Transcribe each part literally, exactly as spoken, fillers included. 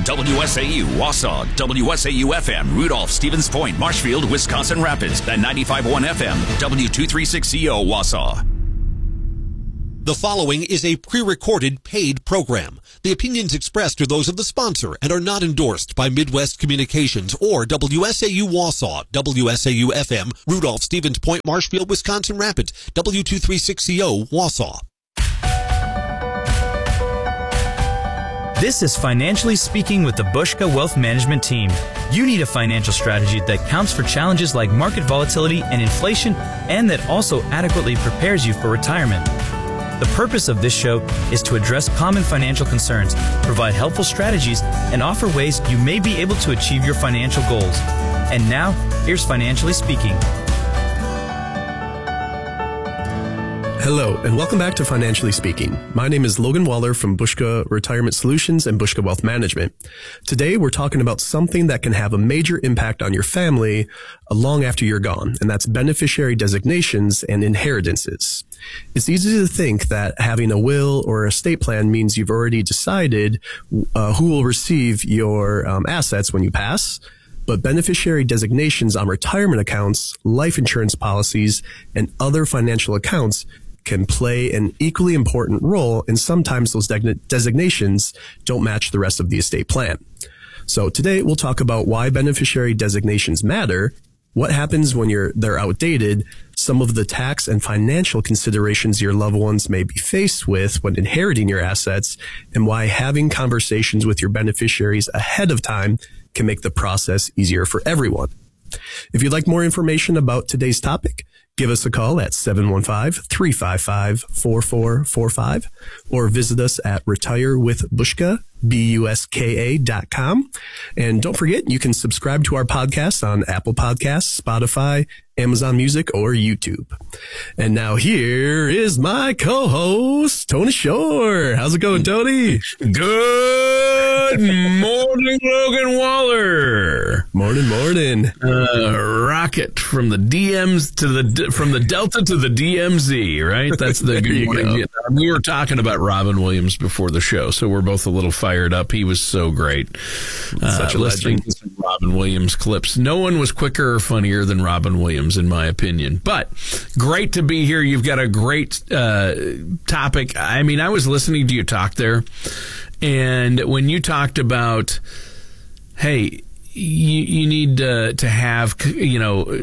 W S A U, Wausau, W S A U F M, Rudolph, Stevens Point, Marshfield, Wisconsin Rapids, and ninety-five point one F M, W two thirty-six C O, Wausau. The following is a pre-recorded paid program. The opinions expressed are those of the sponsor and are not endorsed by Midwest Communications or W S A U Wausau, W S A U F M, Rudolph, Stevens Point, Marshfield, Wisconsin Rapids, W two thirty-six C O, Wausau. This is Financially Speaking with the Bushka Wealth Management Team. You need a financial strategy that counts for challenges like market volatility and inflation, and that also adequately prepares you for retirement. The purpose of this show is to address common financial concerns, provide helpful strategies, and offer ways you may be able to achieve your financial goals. And now, here's Financially Speaking. Hello, and welcome back to Financially Speaking. My name is Logan Waller from Bushka Retirement Solutions and Bushka Wealth Management. Today, we're talking about something that can have a major impact on your family long after you're gone, and that's beneficiary designations and inheritances. It's easy to think that having a will or estate plan means you've already decided uh, who will receive your um, assets when you pass. But beneficiary designations on retirement accounts, life insurance policies, and other financial accounts can play an equally important role, and sometimes those de- designations don't match the rest of the estate plan. So today we'll talk about why beneficiary designations matter, what happens when you're they're outdated, some of the tax and financial considerations your loved ones may be faced with when inheriting your assets, and why having conversations with your beneficiaries ahead of time can make the process easier for everyone. If you'd like more information about today's topic, give us a call at seven one five, three five five, four four four five or visit us at retire with bushka, B U S K A dot com. And don't forget, you can subscribe to our podcast on Apple Podcasts, Spotify, Amazon Music, or YouTube. And now here is my co-host, Tony Shore. How's it going, Tony? Good morning, Logan Waller. Morning, morning. Uh, rocket from the D Ms to the from the Delta to the D M Z, right? That's the good morning. We were talking about Robin Williams before the show, so we're both a little fired up. He was so great. Uh, Such a listening legend. to some Robin Williams clips. No one was quicker or funnier than Robin Williams, in my opinion. But great to be here. You've got a great uh, topic. I mean, I was listening to you talk there, and when you talked about, hey, you, you need uh, to have, you know,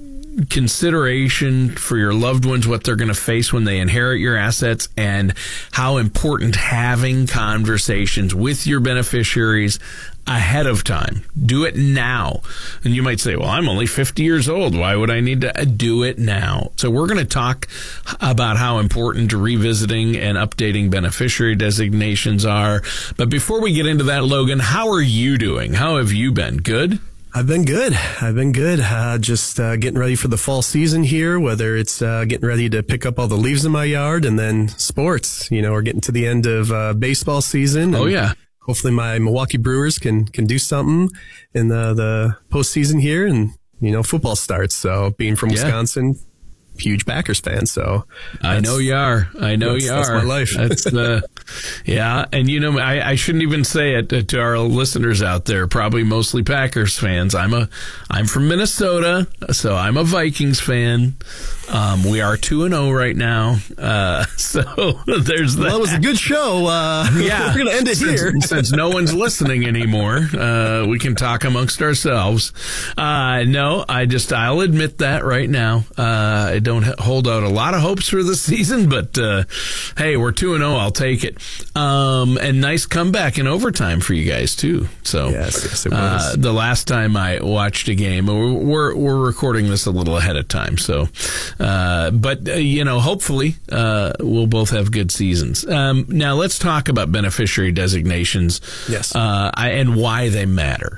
consideration for your loved ones, what they're going to face when they inherit your assets, and how important having conversations with your beneficiaries ahead of time. Do it now. And you might say, well, I'm only fifty years old. Why would I need to do it now? So we're going to talk about how important revisiting and updating beneficiary designations are. But before we get into that, Logan, how are you doing? How have you been? Good? I've been good. I've been good. Uh, just uh, getting ready for the fall season here, whether it's uh, getting ready to pick up all the leaves in my yard, and then sports. You know, we're getting to the end of uh, baseball season. Oh, yeah. Hopefully my Milwaukee Brewers can can do something in the, the postseason here, and, you know, football starts. So being from Yeah. Wisconsin, huge Packers fan. So I know you are. I know you are. That's my life. That's uh, yeah. And you know, I, I shouldn't even say it to our listeners out there, probably mostly Packers fans. I'm a, I'm from Minnesota, so I'm a Vikings fan. Um, we are two and zero right now. Uh, so there's that. Well, that was a good show. Uh, Yeah, we're gonna end it since, here. since no one's listening anymore. Uh, we can talk amongst ourselves. Uh, no, I just I'll admit that right now. Uh, I don't hold out a lot of hopes for the season, but uh, hey, we're two and zero. I'll take it. Um, and nice comeback in overtime for you guys too. So Yes, yes, it was. Uh, the last time I watched a game, we're we're, we're recording this a little ahead of time, so. Uh, but, uh, you know, hopefully uh, we'll both have good seasons. Um, now, let's talk about beneficiary designations. Yes. Uh, and why they matter.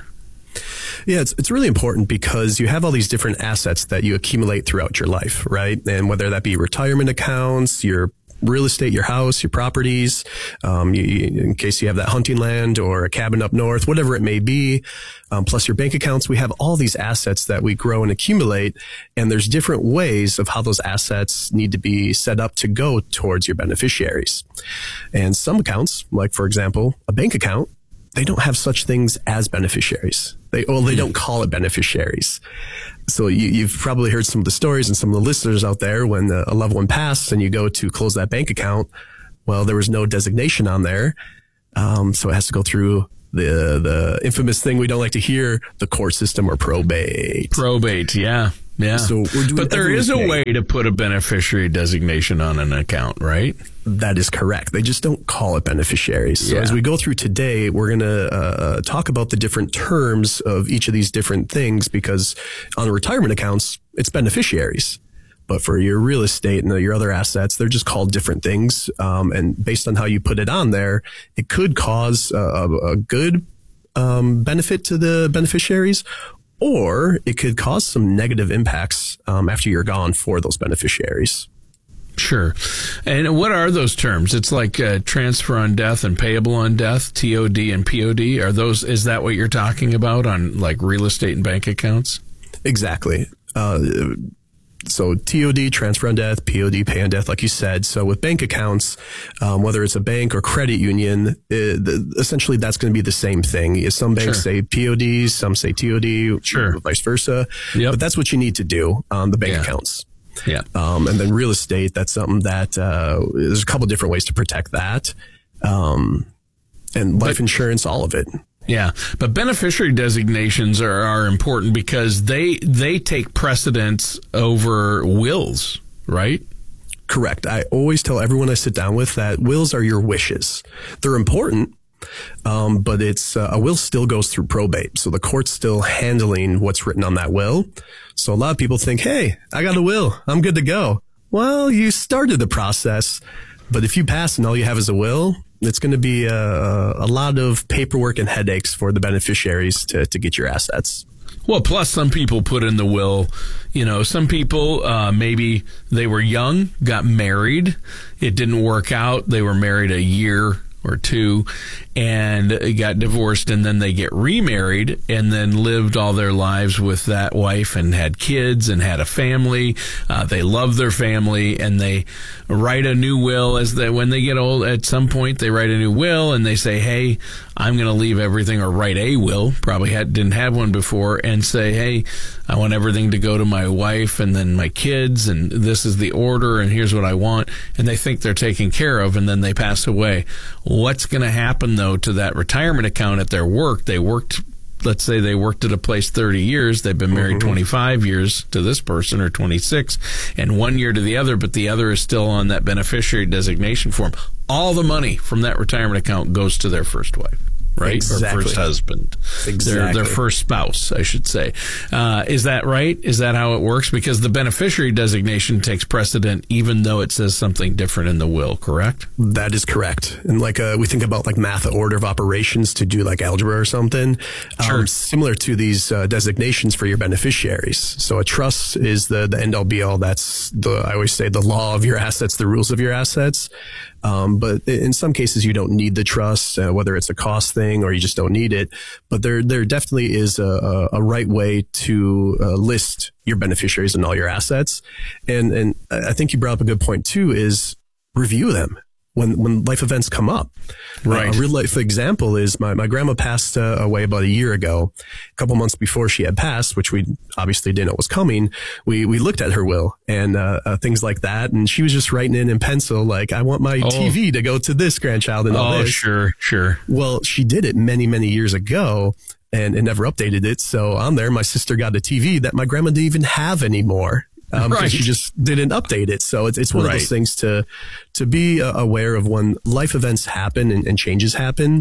Yeah, it's it's really important because you have all these different assets that you accumulate throughout your life, right? And whether that be retirement accounts, your real estate, your house, your properties, um, you, you, in case you have that hunting land or a cabin up north, whatever it may be, um, plus your bank accounts, we have all these assets that we grow and accumulate, and there's different ways of how those assets need to be set up to go towards your beneficiaries. And some accounts, like for example, a bank account, they don't have such things as beneficiaries. They, well, they don't call it beneficiaries. So you, you've probably heard some of the stories and some of the listeners out there when a loved one passed and you go to close that bank account. Well, there was no designation on there. Um, so it has to go through the, the infamous thing we don't like to hear, the court system or probate. Probate. Yeah. Yeah. So we're doing but there is a way to put a beneficiary designation on an account, right? That is correct. They just don't call it beneficiaries. So yeah. as we go through today, we're going to uh, talk about the different terms of each of these different things, because on retirement accounts, it's beneficiaries. But for your real estate and your other assets, they're just called different things. Um, and based on how you put it on there, it could cause a, a good um, benefit to the beneficiaries, or it could cause some negative impacts um, after you're gone for those beneficiaries. Sure. And what are those terms? It's like uh, transfer on death and payable on death, T O D and P O D. Are those? Is that what you're talking about on like real estate and bank accounts? Exactly. Uh, so T O D, transfer on death, P O D, pay on death, like you said. So with bank accounts, um, whether it's a bank or credit union, it, the, essentially that's going to be the same thing. Some banks sure. say P O D, some say T O D, sure. vice versa. Yep. But that's what you need to do on the bank yeah. accounts. Yeah. Um, and then real estate, that's something that, uh, there's a couple different ways to protect that. Um, and life but, insurance, all of it. Yeah. But beneficiary designations are, are important because they, they take precedence over wills, right? Correct. I always tell everyone I sit down with that wills are your wishes. They're important. Um, but it's, uh, a will still goes through probate. So the court's still handling what's written on that will. So a lot of people think, hey, I got a will. I'm good to go. Well, you started the process, but if you pass and all you have is a will, it's going to be a, a lot of paperwork and headaches for the beneficiaries to, to get your assets. Well, plus some people put in the will, you know, some people, uh, maybe they were young, got married. It didn't work out. They were married a year or two and got divorced, and then they get remarried and then lived all their lives with that wife and had kids and had a family. Uh, they love their family, and they write a new will as they, when they get old, at some point they write a new will and they say, hey, I'm going to leave everything, or write a will, probably had, didn't have one before, and say, hey, I want everything to go to my wife and then my kids, and this is the order, and here's what I want. And they think they're taken care of, and then they pass away. What's going to happen, though, to that retirement account at their work? They worked, let's say they worked at a place thirty years. They've been married mm-hmm. twenty-five years to this person, or twenty-six, and one year to the other, but the other is still on that beneficiary designation form. All the money from that retirement account goes to their first wife, right? Exactly. Or first husband. Exactly. Their, their first spouse, I should say. Uh, is that right? Is that how it works? Because the beneficiary designation takes precedent even though it says something different in the will, correct? That is correct. And like uh, we think about like math order of operations to do like algebra or something. Sure. Um, similar to these uh, designations for your beneficiaries. So a trust is the, the end all be all. That's the, I always say, the law of your assets, the rules of your assets. Um, but in some cases you don't need the trust, uh, whether it's a cost thing or you just don't need it. But there, there definitely is a, a right way to uh, list your beneficiaries and all your assets. And, and I think you brought up a good point too, is review them when, when life events come up. Right. Uh, a real life example is my, my grandma passed uh, away about a year ago. A couple months before she had passed, which we obviously didn't know was coming. We, we looked at her will and, uh, uh, things like that. And she was just writing in in pencil, like, I want my oh. T V to go to this grandchild and all oh, this. sure, sure. Well, she did it many, many years ago and, and never updated it. So on there, my sister got a T V that my grandma didn't even have anymore. Um, right. She just didn't update it. So it's, it's one right. of those things to, to be uh, aware of when life events happen and, and changes happen,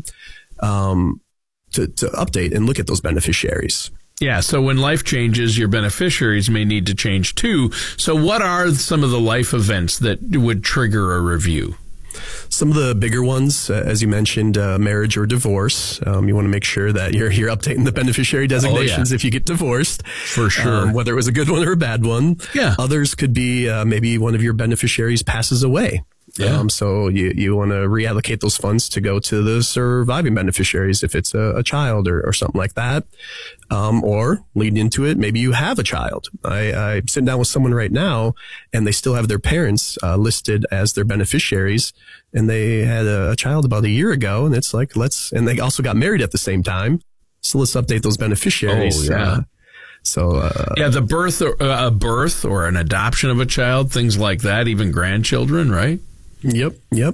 um, to, to update and look at those beneficiaries. Yeah. So when life changes, your beneficiaries may need to change too. So what are some of the life events that would trigger a review? Some of the bigger ones, uh, as you mentioned, uh, marriage or divorce. Um, you want to make sure that you're, you're updating the beneficiary designations oh, yeah. if you get divorced. For sure. Um, whether it was a good one or a bad one. Yeah. Others could be uh, maybe one of your beneficiaries passes away. Yeah. Um, so you, you want to reallocate those funds to go to the surviving beneficiaries if it's a, a child or, or something like that. Um, or lead into it, maybe you have a child. I, I'm sitting down with someone right now and they still have their parents uh, listed as their beneficiaries, and they had a, a child about a year ago, and it's like, let's, and they also got married at the same time. So let's update those beneficiaries. Oh, yeah. Uh, so, uh, yeah, the birth or uh, a birth or an adoption of a child, things like that, even grandchildren, right? Yep. Yep.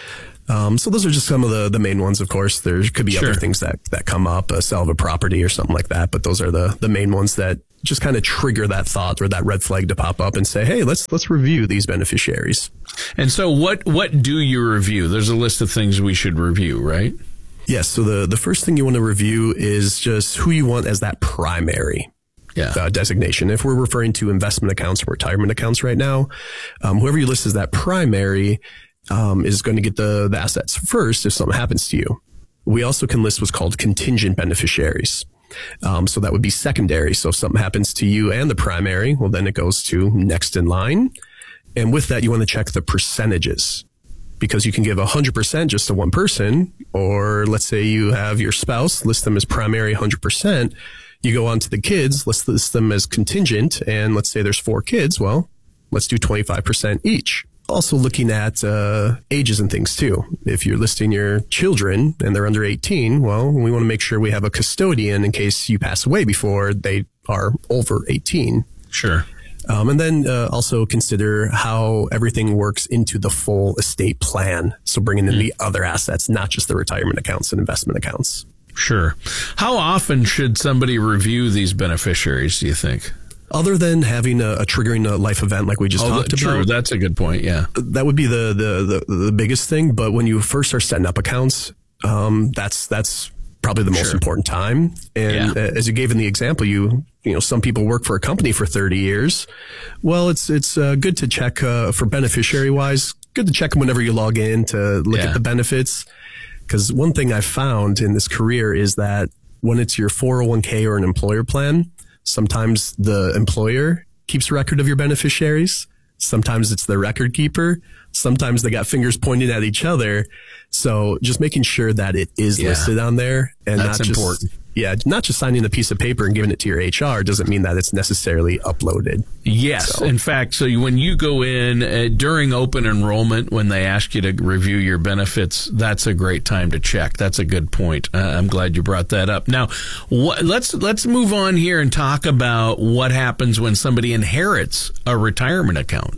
Um, so those are just some of the, the main ones, of course. There could be Sure. other things that, that come up, a sale of a property or something like that. But those are the, the main ones that just kind of trigger that thought or that red flag to pop up and say, hey, let's, let's review these beneficiaries. And so what, what do you review? There's a list of things we should review, right? Yes. So the, the first thing you want to review is just who you want as that primary Yeah. uh, designation. If we're referring to investment accounts or retirement accounts right now, um, whoever you list as that primary um, is going to get the, the assets first if something happens to you. We also can list what's called contingent beneficiaries. Um, so that would be secondary. So if something happens to you and the primary, well, then it goes to next in line. And with that, you want to check the percentages, because you can give one hundred percent just to one person, or let's say you have your spouse, list them as primary one hundred percent. You go on to the kids, let's list them as contingent, and let's say there's four kids. Well, let's do twenty-five percent each. Also looking at uh, ages and things too. If you're listing your children and they're under eighteen, well, we want to make sure we have a custodian in case you pass away before they are over eighteen. Sure. Um, and then uh, also consider how everything works into the full estate plan. So bringing in mm. the other assets, not just the retirement accounts and investment accounts. Sure. How often should somebody review these beneficiaries, do you think? Other than having a, a triggering a life event like we just oh, talked true. about. That's a good point, yeah. That would be the, the, the, the biggest thing. But when you first start setting up accounts, um, that's that's probably the most Sure. important time. And Yeah. as you gave in the example, you you know, some people work for a company for thirty years. Well, it's it's uh, good to check uh, for beneficiary wise. Good to check them whenever you log in to look Yeah. at the benefits. Because one thing I've found in this career is that when it's your four oh one k or an employer plan, sometimes the employer keeps record of your beneficiaries. Sometimes it's the record keeper. Sometimes they got fingers pointing at each other. So just making sure that it is Yeah. listed on there and That's not just, important. yeah, not just signing a piece of paper and giving it to your H R doesn't mean that it's necessarily uploaded. Yes. So. In fact, so you, when you go in uh, during open enrollment, when they ask you to review your benefits, that's a great time to check. That's a good point. Uh, I'm glad you brought that up. Now, wh- let's let's move on here and talk about what happens when somebody inherits a retirement account.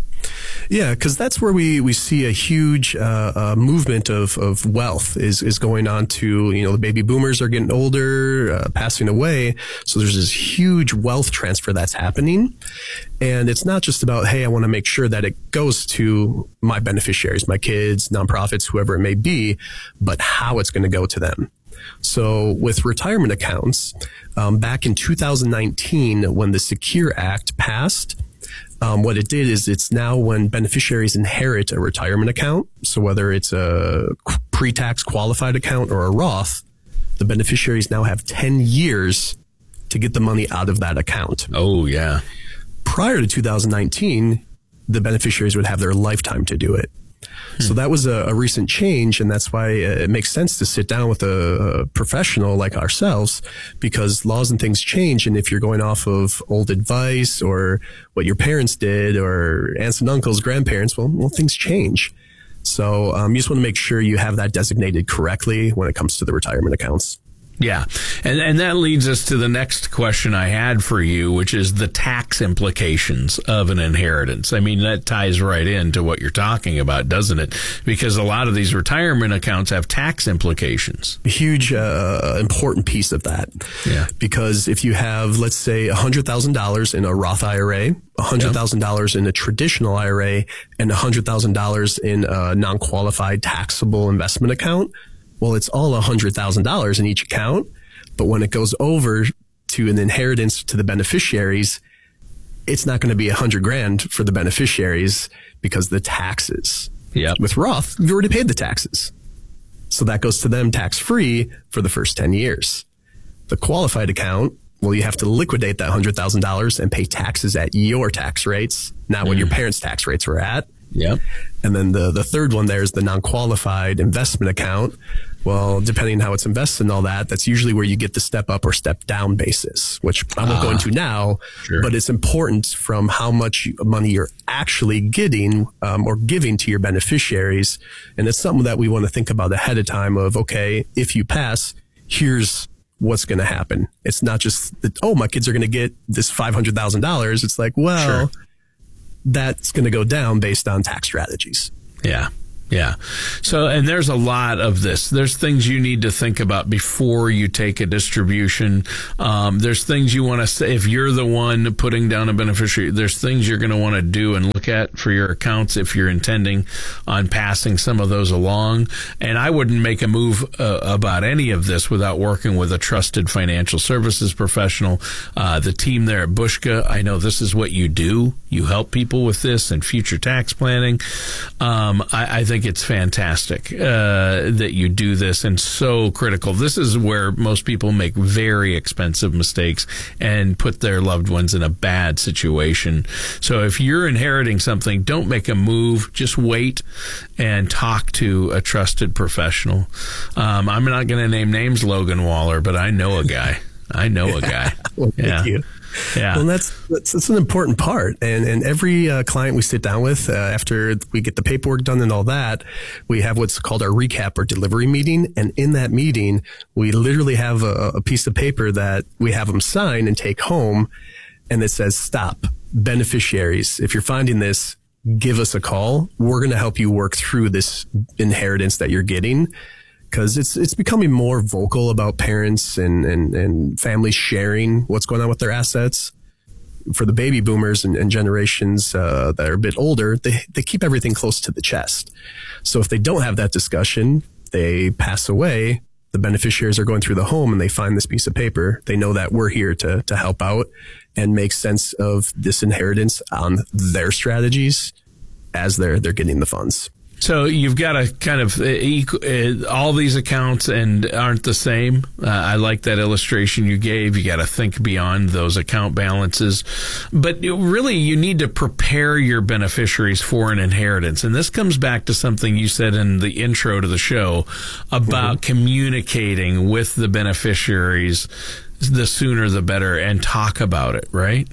Yeah, because that's where we, we see a huge uh, uh, movement of, of wealth is, is going on to, you know, the baby boomers are getting older, uh, passing away. So there's this huge wealth transfer that's happening. And it's not just about, hey, I want to make sure that it goes to my beneficiaries, my kids, nonprofits, whoever it may be, but how it's going to go to them. So with retirement accounts, um, back in two thousand nineteen, when the Secure Act passed, Um, what it did is it's now when beneficiaries inherit a retirement account. So whether it's a pre-tax qualified account or a Roth, the beneficiaries now have ten years to get the money out of that account. Oh, yeah. Prior to two thousand nineteen, the beneficiaries would have their lifetime to do it. Hmm. So that was a, a recent change, and that's why it makes sense to sit down with a, a professional like ourselves, because laws and things change. And if you're going off of old advice or what your parents did or aunts and uncles, grandparents, well, well things change. So um, you just want to make sure you have that designated correctly when it comes to the retirement accounts. Yeah. And and that leads us to the next question I had for you, which is the tax implications of an inheritance. I mean, that ties right into what you're talking about, doesn't it? Because a lot of these retirement accounts have tax implications. A huge, uh, important piece of that. Yeah. Because if you have, let's say, one hundred thousand dollars in a Roth I R A, one hundred thousand dollars yeah. in a traditional I R A, and one hundred thousand dollars in a non-qualified taxable investment account, well, it's all one hundred thousand dollars in each account. But when it goes over to an inheritance to the beneficiaries, it's not going to be a hundred grand for the beneficiaries because the taxes. Yeah. With Roth, you've already paid the taxes. So that goes to them tax free for the first ten years. The qualified account, well, you have to liquidate that one hundred thousand dollars and pay taxes at your tax rates, not what mm. your parents' tax rates were at. Yep. And then the, the third one there is the non-qualified investment account. Well, depending on how it's invested and all that, that's usually where you get the step up or step down basis, which I won't uh, go into now, sure. but it's important from how much money you're actually getting um, or giving to your beneficiaries. And it's something that we want to think about ahead of time of, okay, if you pass, here's what's going to happen. It's not just that, oh, my kids are going to get this five hundred thousand dollars. It's like, well, sure. that's going to go down based on tax strategies. Yeah. Yeah. So, and there's a lot of this. There's things you need to think about before you take a distribution. Um, there's things you want to say. If you're the one putting down a beneficiary, there's things you're going to want to do and look at for your accounts if you're intending on passing some of those along. And I wouldn't make a move uh, about any of this without working with a trusted financial services professional. Uh, the team there at Bushka, I know this is what you do. You help people with this and future tax planning. Um, I, I think it's fantastic uh, that you do this, and so critical. This is where most people make very expensive mistakes and put their loved ones in a bad situation. So if you're inheriting something, don't make a move. Just wait and talk to a trusted professional. Um, I'm not going to name names, Logan Waller, but I know a guy. I know a guy. Well, thank yeah. you. Yeah. Well, that's, that's, that's an important part. And, and every uh, client we sit down with, uh, after we get the paperwork done and all that, we have what's called our recap or delivery meeting. And in that meeting, we literally have a, a piece of paper that we have them sign and take home. And it says, stop, beneficiaries. If you're finding this, give us a call. We're going to help you work through this inheritance that you're getting. Because it's it's becoming more vocal about parents and, and, and families sharing what's going on with their assets. For the baby boomers and, and generations uh, that are a bit older, they, they keep everything close to the chest. So if they don't have that discussion, they pass away, the beneficiaries are going through the home and they find this piece of paper. They know that we're here to to help out and make sense of this inheritance on their strategies as they're they're getting the funds. So you've got to kind of uh, all these accounts and aren't the same. Uh, I like that illustration you gave. You got to think beyond those account balances, but you really you need to prepare your beneficiaries for an inheritance. And this comes back to something you said in the intro to the show about mm-hmm. communicating with the beneficiaries. The sooner the better, and talk about it, right?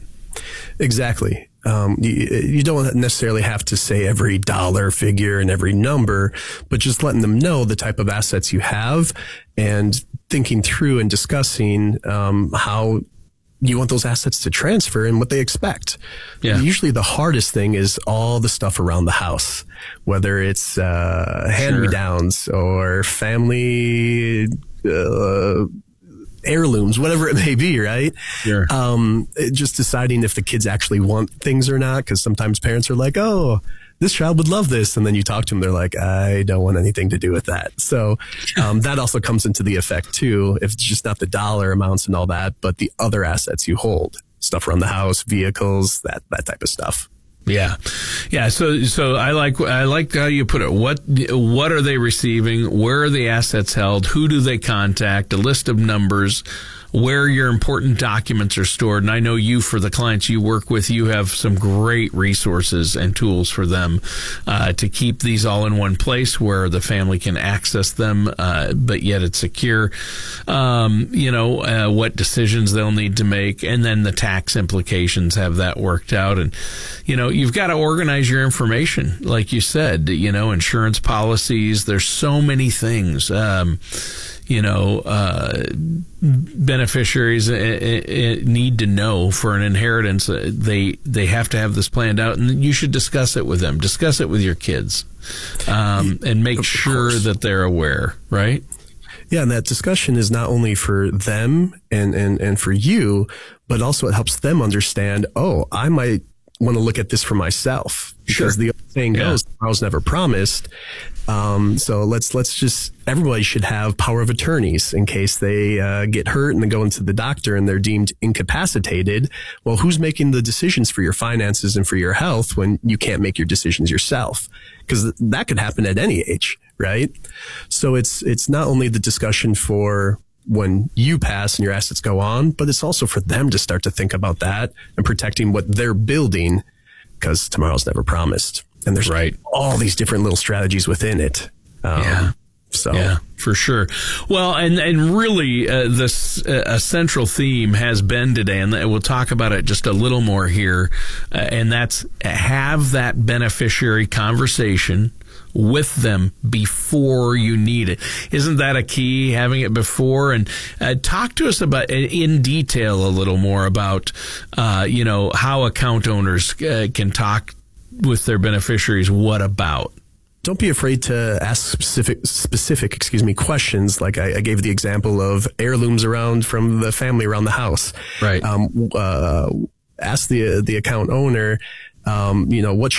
Exactly. Um, you, you don't necessarily have to say every dollar figure and every number, but just letting them know the type of assets you have and thinking through and discussing um, how you want those assets to transfer and what they expect. Yeah. Usually the hardest thing is all the stuff around the house, whether it's uh, hand-me-downs sure. or family uh heirlooms, whatever it may be, right? Sure. Um, just deciding if the kids actually want things or not, because sometimes parents are like, oh, this child would love this. And then you talk to them, they're like, I don't want anything to do with that. So um, that also comes into the effect too, if it's just not the dollar amounts and all that, but the other assets you hold, stuff around the house, vehicles, that, that type of stuff. Yeah. Yeah. So, so I like, I like how you put it. What, what are they receiving? Where are the assets held? Who do they contact? A list of numbers, where your important documents are stored. And I know you, for the clients you work with, you have some great resources and tools for them, uh, to keep these all in one place where the family can access them, uh, but yet it's secure. Um, you know, uh, what decisions they'll need to make, and then the tax implications, have that worked out. And, you know, you've got to organize your information. Like you said, you know, insurance policies, there's so many things. Um, you know, uh, beneficiaries uh, uh, need to know for an inheritance. Uh, they they have to have this planned out, and you should discuss it with them. Discuss it with your kids, um, and make sure that they're aware, right? Yeah, and that discussion is not only for them and, and, and for you, but also it helps them understand, oh, I might want to look at this for myself. Because sure. the saying goes, yeah. tomorrow's never promised. Um, so let's, let's just, everybody should have power of attorneys in case they, uh, get hurt and they go into the doctor and they're deemed incapacitated. Well, who's making the decisions for your finances and for your health when you can't make your decisions yourself? Because that could happen at any age, right? So it's, it's not only the discussion for when you pass and your assets go on, but it's also for them to start to think about that and protecting what they're building, because tomorrow's never promised. And there's right. all these different little strategies within it. Um, yeah. So. Yeah, for sure. Well, and, and really, uh, this, uh, a central theme has been today, and we'll talk about it just a little more here, uh, and that's have that beneficiary conversation with them before you need it. Isn't that a key, having it before? And uh, talk to us about, in detail, a little more about, uh, you know, how account owners uh, can talk with their beneficiaries. What about? Don't be afraid to ask specific, specific, excuse me, questions. Like I, I gave the example of heirlooms around from the family around the house. Right. Um, uh, ask the, the account owner, um, you know, what